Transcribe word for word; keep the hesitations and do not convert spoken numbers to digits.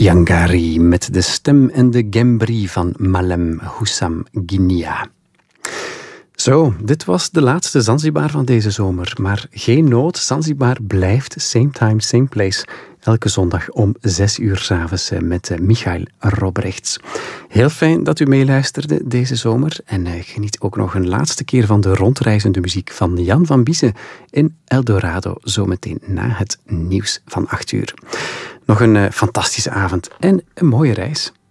Yangari met de stem en de gembri van Malem Houssam Guinia. Zo, dit was de laatste Zanzibar van deze zomer. Maar geen nood, Zanzibar blijft same time, same place. Elke zondag om zes uur 's avonds met Michael Robrechts. Heel fijn dat u meeluisterde deze zomer. En geniet ook nog een laatste keer van de rondreizende muziek van Jan van Biesen in Eldorado. Zometeen na het nieuws van acht uur. Nog een fantastische avond en een mooie reis.